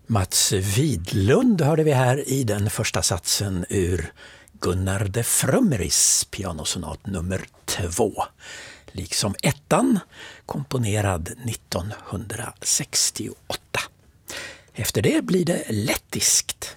Mats Widlund hörde vi här i den första satsen ur Gunnar de Frömmeris pianosonat nummer 2. Liksom ettan, komponerad 1968. Efter det blir det lettiskt.